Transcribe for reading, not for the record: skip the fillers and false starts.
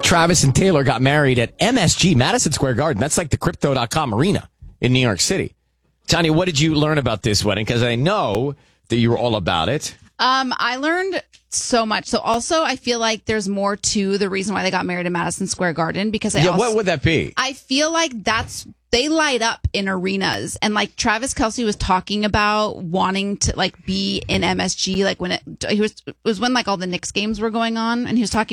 Travis and Taylor got married at MSG, Madison Square Garden. That's like the Crypto.com arena in New York City. Tanya, what did you learn about this wedding? Because I know that you were all about it. I learned so much. So also, I feel like there's more to the reason why they got married in Madison Square Garden because what would that be? I feel like they light up in arenas, and like Travis Kelce was talking about wanting to like be in MSG, like when it was when like all the Knicks games were going on, and he was talking